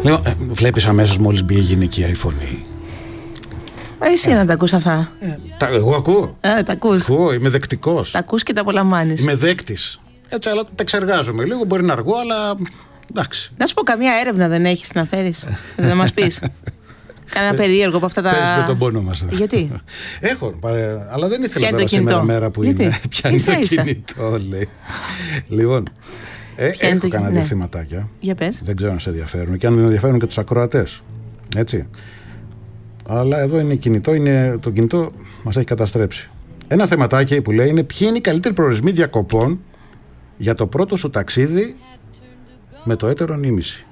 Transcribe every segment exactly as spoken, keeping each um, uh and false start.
Λοιπόν, ε, βλέπεις αμέσως μόλις μπει η γυναικεία η φωνή. Εσύ ε. να τα ακούς αυτά. Ε, τα, εγώ ακούω. Ε, τα ακούς. Ακούω, είμαι δεκτικός. Τα ακούς και τα απολαμβάνεις. Είμαι δέκτης. Έτσι, αλλά το επεξεργάζομαι λίγο. Μπορεί να αργώ, αλλά εντάξει. Να σου πω, καμία έρευνα δεν έχεις να φέρεις? Δεν μας πεις? Κανένα περίεργο από αυτά τα. Παίζεις με τον πόνο μας. Γιατί? Έχω, αλλά δεν ήθελα τώρα σήμερα μέρα που Γιατί? είναι. Πιάνει το κινητό, λέει. Λοιπόν. Ε, έχω το... κανένα ναι. δύο θεματάκια. Για πες. Δεν ξέρω αν σε ενδιαφέρουν και αν ενδιαφέρουν και τους ακροατές. Έτσι. Αλλά εδώ είναι κινητό, είναι, το κινητό μας έχει καταστρέψει. Ένα θεματάκι που λέει είναι ποιοι είναι οι καλύτεροι προορισμοί διακοπών για το πρώτο σου ταξίδι με το έτερον ήμιση.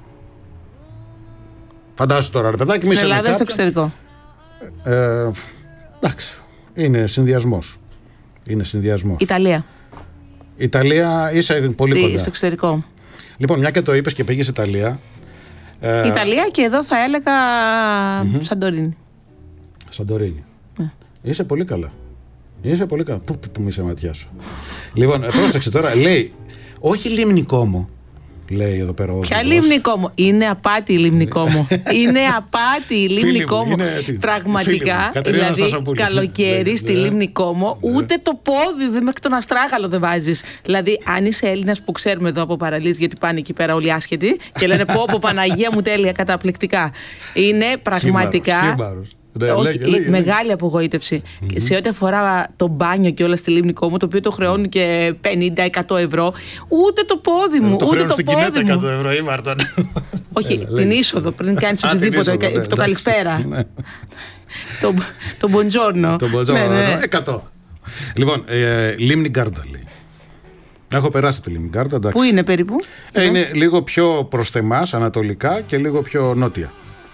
Φαντάσου τώρα, ρε παιδάκι, μη σε Ελλάδα ή στο εξωτερικό? Ε, εντάξει. Είναι συνδυασμός. Είναι συνδυασμός. Ιταλία. Ιταλία, είσαι πολύ Στη, κοντά. Στο εξωτερικό. Λοιπόν, μια και το είπες και πήγες Ιταλία. Ε... Ιταλία και εδώ θα έλεγα mm-hmm. Σαντορίνη. Σαντορίνη. Yeah. Είσαι πολύ καλά. Είσαι πολύ καλά. Πού, πού, πού μη σε ματιά σου. Λοιπόν, πρόσεξε τώρα. Λέει, όχι Λίμνη Κόμο. Λέει εδώ πέρα. Ποια Λίμνη Κόμο? Είναι απάτη η Λίμνη Κόμο. Είναι απάτη η Λίμνη Κόμο. Πραγματικά. Δηλαδή, καλοκαίρι στη Λίμνη Κόμο, ούτε το πόδι μέχρι τον αστράγαλο δεν βάζεις. Δηλαδή, αν είσαι Έλληνας, που ξέρουμε εδώ από παραλίες, γιατί πάνε εκεί πέρα όλοι άσχετοι και λένε πω, πω Παναγία μου, τέλεια, καταπληκτικά. Είναι πραγματικά. Ναι, όχι, λέγε, λέγε, μεγάλη λέγε. απογοήτευση. Mm-hmm. Σε ό,τι αφορά το μπάνιο και όλα στη Λίμνη Κόμο, το οποίο το χρεώνουν και πενήντα με εκατό ευρώ, ούτε το πόδι μου, το ούτε το στην πόδι μου. εκατό ευρώ ή Μάρτον. Όχι, Έλα, την λέγε. είσοδο πριν κάνεις οτιδήποτε. είσοδο, ναι, το καλησπέρα. Ναι. το, το μποντζόρνο. Το μποντζόρνο. Ναι, ναι. εκατό. Λοιπόν, ε, Λίμνη Γκάρντα λέει. Έχω περάσει τη Λίμνη Γκάρντα. Πού είναι περίπου? Ε, είναι λίγο πιο προς θεμάς, ανατολικά και λίγο πιο νότια.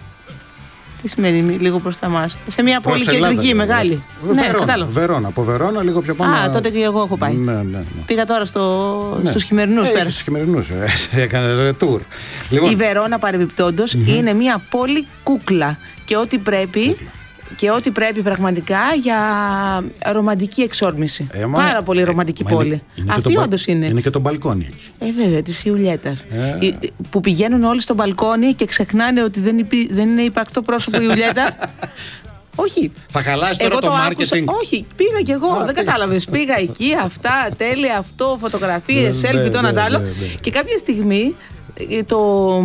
Τι σημαίνει λίγο προς τα μας? Σε μια πόλη κεντρική, μεγάλη. Βερόνα, Ναι, κατάλαβα. Βερόνα, από Βερόνα λίγο πιο πάνω. Α, τότε και εγώ έχω πάει. Ναι, ναι, ναι. Πήγα τώρα στο... ναι. στους χειμερινούς. Ε, στους χειμερινούς, ε, έκανε tour. Λοιπόν. Η Βερόνα, παρεμπιπτόντως, mm-hmm. είναι μια πόλη κούκλα και ό,τι πρέπει... Κούκλα. Και ό,τι πρέπει πραγματικά για ρομαντική εξόρμηση. Ε, μα, Πάρα πολύ ρομαντική ε, πόλη. Είναι, είναι Αυτή όντως είναι. Είναι και το μπαλκόνι εκεί. Ε, βέβαια, της Ιουλιέτας. Ε. Που πηγαίνουν όλοι στο μπαλκόνι και ξεχνάνε ότι δεν, υπή, δεν είναι υπαρκτό πρόσωπο η Ιουλιέτα. Όχι. Θα χαλάσει τώρα το, το μάρκετινγκ. Όχι, πήγα κι εγώ. Α, δεν κατάλαβες. Πήγα εκεί, αυτά, τέλεια, αυτό, φωτογραφίες, selfie, το ένα τ' άλλο. Και κάποια στιγμή το.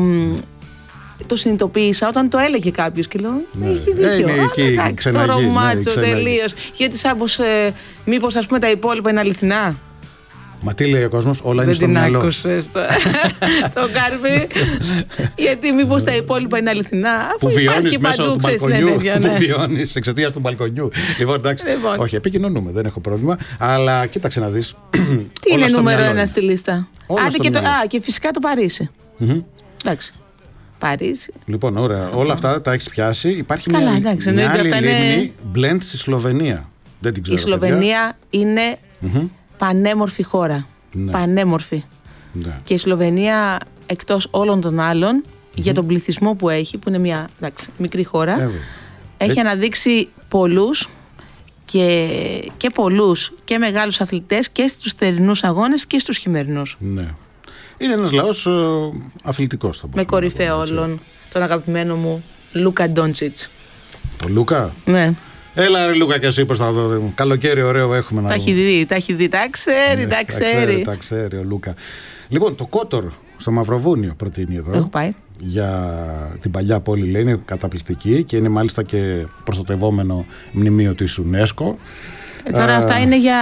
Το συνειδητοποίησα όταν το έλεγε κάποιος και λέω ναι. Έχει δίκιο. Ε, εκεί, εντάξει, το ρομάτσο ναι, τελείως. Γιατί σαν πως ε, μήπως ας πούμε τα υπόλοιπα είναι αληθινά. Μα τι λέει ο κόσμος, όλα είναι στο μυαλό. Δεν την άκουσες το, το Κάρπι. Γιατί μήπως τα υπόλοιπα είναι αληθινά. Αφού που βιώνεις μέσω του μπαλκονιού. Ναι, ναι. Που βιώνεις εξαιτίας του μπαλκονιού. Λοιπόν, εντάξει. Λοιπόν. Όχι, επικοινωνούμε, δεν έχω πρόβλημα. Αλλά κοίταξε να δεις. Τι είναι νούμερο ένα στη λίστα? Άντε και, το, α, και φυσικά το Παρίσι. Mm-hmm. Εντάξει. Παρίσι. Λοιπόν, ωραία. Όλα αυτά τα έχεις πιάσει. Υπάρχει Καλά, μια, εντάξει, μια άλλη αυτά λίμνη είναι... blend στη Σλοβενία. Δεν την ξέρω. Η Σλοβενία παιδιά. είναι mm-hmm. πανέμορφη χώρα. Ναι. Πανέμορφη. Ναι. Και η Σλοβενία, εκτός όλων των άλλων, mm-hmm. για τον πληθυσμό που έχει, που είναι μια εντάξει, μικρή χώρα, ε, έχει ε... αναδείξει πολλούς και, και πολλούς και μεγάλους αθλητές και στους θερινούς αγώνες και στους χειμερινούς. Ναι. Είναι ένας λαός ε, αθλητικός, θα με κορυφαίο όλων τον αγαπημένο μου Λούκα Ντόντσιτς. Το Λούκα? Ναι. Έλα ρε Λούκα και εσύ πως θα δω. Καλοκαίρι ωραίο έχουμε να τα έχει δει, τα έχει δει, τα ξέρει, ναι, τα ξέρει. Τα ξέρει, τα ξέρει ο Λούκα. Λοιπόν, το Κότορ στο Μαυροβούνιο προτείνει εδώ. Το έχω πάει. Για την παλιά πόλη λέει, είναι καταπληκτική και είναι μάλιστα και προστατευόμενο μνημείο της UNESCO. Ε, τώρα Α, αυτά είναι για,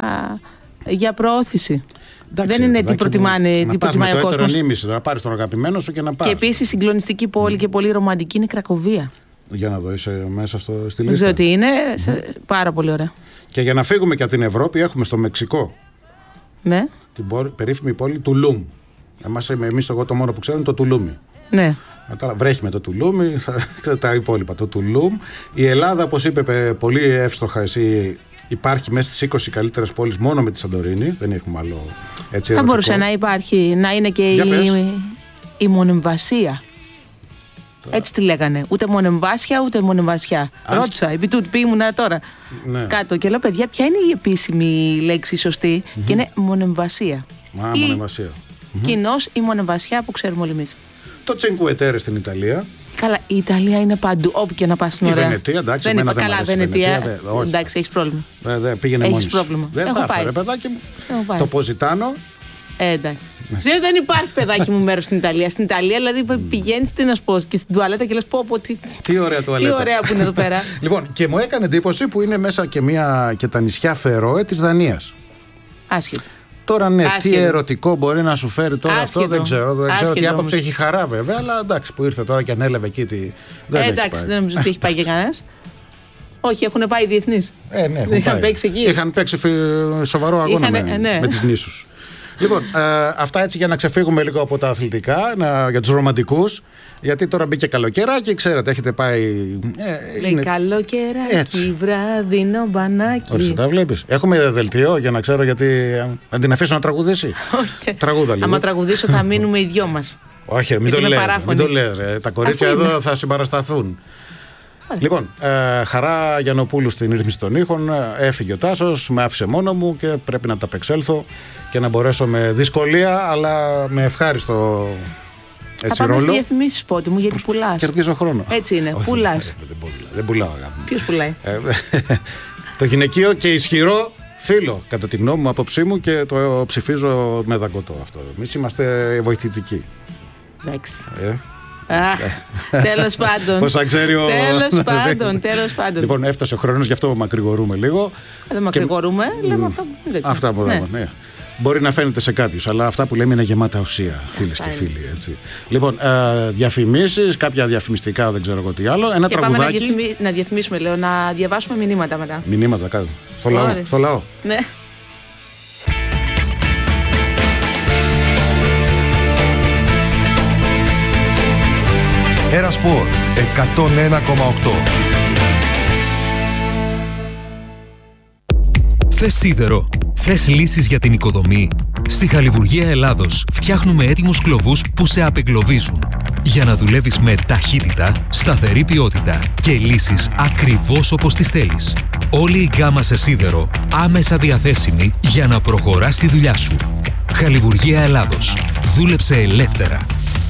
για προώθηση. Εντάξει, δεν είναι τι προτιμάνε, τι προτιμάει ο κόσμος. Ήμιση, να πάρεις τον αγαπημένο σου και να πας. Και επίσης συγκλονιστική πόλη mm. και πολύ ρομαντική είναι η Κρακοβία. Για να δω, είσαι μέσα στο, στη λίστα. Δεν ξέρω τι είναι, mm. πάρα πολύ ωραία. Και για να φύγουμε και από την Ευρώπη έχουμε στο Μεξικό. Ναι. Την πόλη, περίφημη πόλη Τουλούμ. Εμάς, εμείς εγώ το μόνο που ξέρω είναι το Τουλούμι. Ναι. Μετά βρέχει με το Τουλούμι, τα υπόλοιπα. Το Τουλούμ. Η Ελλάδα, όπως είπε πολύ εύστοχα εσύ, υπάρχει μέσα στις είκοσι καλύτερες πόλεις μόνο με τη Σαντορίνη. Δεν έχουμε άλλο έτσι. Θα μπορούσε να υπάρχει, να είναι και η, η μονεμβασία. Τώρα. Έτσι τη λέγανε. Ούτε μονεμβάσια ούτε μονεμβασιά. Αν... Ρώτησα, επί τούτου που ήμουν τώρα ναι. κάτω και λέω, παιδιά, ποια είναι η επίσημη λέξη σωστή? Mm-hmm. Και είναι μονεμβασία. Α, ή μονεμβασία. Κοινώς η μονεμβασιά που ξέρουμε όλοι εμείς. Το Cinque Terre στην Ιταλία. Καλά, η Ιταλία είναι παντού, όπου και να πας στην ωραία. Η Βενετία, εντάξει, δεν εμένα είπα, δεν καλά, Βενετία, Βενετία δε, εντάξει, έχεις πρόβλημα. Δε, δε, πήγαινε έχεις μόνος. πρόβλημα. Δεν έχω θα πάει. έρθω, ρε παιδάκι μου. Το Ποζιτάνο. Ε, εντάξει. Ναι. Δεν υπάρχει, παιδάκι μου, μέρος στην Ιταλία. Στην Ιταλία, δηλαδή, πηγαίνεις, τι να σου πω, και στην τουαλέτα και λες πω, πω τι, τι ωραία τουαλέτα. Τι ωραία που είναι εδώ πέρα. Λοιπόν, και μου έκανε εντύπωση που είναι μέσα και, μια, και τα νησιά Φερόε της Δανίας. Άσχετο. Τώρα ναι, Άσχετο. τι ερωτικό μπορεί να σου φέρει τώρα Άσχετο. αυτό, δεν ξέρω. Δεν ξέρω τι άποψη όμως. έχει χαρά βέβαια, αλλά εντάξει που ήρθε τώρα και ανέλαβε εκεί. Τι... Δεν ε, εντάξει, δεν νομίζω ότι έχει πάει και κανένας. Όχι, έχουν πάει οι διεθνείς. Ε, ναι, είχαν πάει. παίξει εκεί. Είχαν παίξει σοβαρό αγώνα είχαν, με, ναι. με τις νήσους. Λοιπόν, ε, αυτά έτσι για να ξεφύγουμε λίγο από τα αθλητικά, να, για τους ρομαντικούς. Γιατί τώρα μπήκε καλοκαιράκι, ξέρετε, έχετε πάει. Ε, Λέει είναι... καλοκαιράκι, βραδινό μπανάκι. Όχι, τα βλέπεις. Έχουμε δελτίο για να ξέρω γιατί. Να την αφήσω να τραγουδήσει. Όχι. Τραγούδα λίγο. Άμα τραγουδήσω θα μείνουμε οι δυο μας. Όχι, μην το λες. Μην το λες. Τα κορίτσια εδώ είναι. Θα συμπαρασταθούν. Λοιπόν, ε, Χαρά Γιαννοπούλου στην ρύθμιση των ήχων. Έφυγε ο Τάσος, με άφησε μόνο μου και πρέπει να τα απεξέλθω και να μπορέσω με δυσκολία αλλά με ευχάριστο έτσι, θα πάμε ρόλο. στις διαφημίσεις, Φώτη μου, γιατί πουλάς. Κερδίζω χρόνο. Έτσι είναι, πουλάς. Δεν, δεν, δεν πουλάω, αγάπη. Ποιος πουλάει? Ε, το γυναικείο και ισχυρό φίλο, κατά τη γνώμη μου, άποψή μου, και το ψηφίζω με δαγκωτό αυτό. Εμείς είμαστε βοηθητικοί. Εντάξει. Ε. Αχ, τέλος πάντων. Πώς θα ξέρει ο... Τέλος πάντων, τέλος πάντων. Λοιπόν, έφτασε ο χρόνος, γι' αυτό μακρηγορούμε λίγο. Δεν μακρηγορούμε, και... λέμε αυτά που λέτε. Αυτά που λέμε, ναι. Μπορεί να φαίνεται σε κάποιους, αλλά αυτά που λέμε είναι γεμάτα ουσία, φίλες και φίλοι. Έτσι. Λοιπόν, ε, διαφημίσεις, κάποια διαφημιστικά, δεν ξέρω εγώ τι άλλο. Ένα και τραγουδάκι. Πάμε να, διαφημί... να διαφημίσουμε, λέω, να διαβάσουμε μηνύματα μετά. Μηνύματα κάτω. Στο λαό. Στο λαό. Ναι. Ερασπορ εκατόν ένα κόμμα οκτώ. Θες σίδερο? Θες λύσεις για την οικοδομή? Στη Χαλιβουργία Ελλάδος φτιάχνουμε έτοιμους κλωβούς που σε απεγκλωβίζουν για να δουλεύεις με ταχύτητα, σταθερή ποιότητα και λύσεις ακριβώς όπως τις θέλεις. Όλη η γκάμα σε σίδερο άμεσα διαθέσιμη για να προχωράς τη δουλειά σου. Χαλιβουργία Ελλάδος. Δούλεψε ελεύθερα.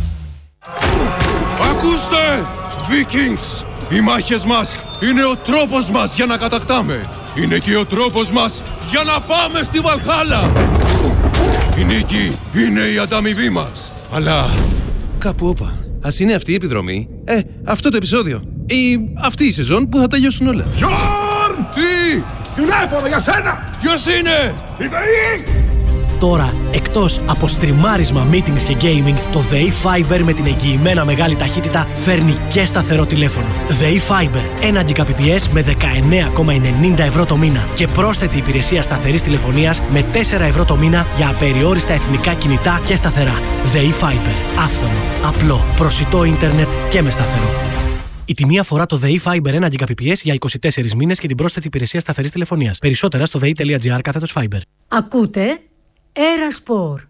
Ακούστε, Vikings! Οι μάχες μας είναι ο τρόπος μας για να κατακτάμε. Είναι και ο τρόπος μας για να πάμε στη Βαλχάλα. Η νίκη είναι η ανταμοιβή μας. Αλλά κάπου όπα. Ας είναι αυτή η επιδρομή, ε, αυτό το επεισόδιο ή αυτή η σεζόν που θα τελειώσουν όλα. Γιόρν! Τι! Τηλέφωνο για σένα! Ποιος είναι? Η ΔΕΗ! Τώρα, εκτός από στριμάρισμα, meetings και gaming, το ΔΕΗ Fiber με την εγγυημένα μεγάλη ταχύτητα φέρνει και σταθερό τηλέφωνο. ΔΕΗ Fiber, ένα Gbps με δεκαεννέα κόμμα ενενήντα ευρώ το μήνα και πρόσθετη υπηρεσία σταθερής τηλεφωνίας με τέσσερα ευρώ το μήνα για απεριόριστα εθνικά κινητά και σταθερά. ΔΕΗ Fiber, άφθονο, απλό, προσιτό ίντερνετ και με σταθερό. Η τιμή αφορά το ΔΕΗ Fiber ένα Gbps για είκοσι τέσσερις μήνες και την πρόσθετη υπηρεσία σταθερής τηλεφωνίας. Περισσότερα στο δε ι τελεία τζι άρ κάθετος Fiber. Ακούτε Ερασπορ.